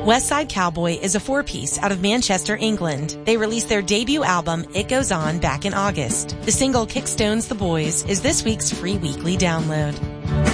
West Side Cowboy is a four-piece out of Manchester, England. They released their debut album, It Goes On, back in August. The single Kickstones the Boys is this week's free weekly download.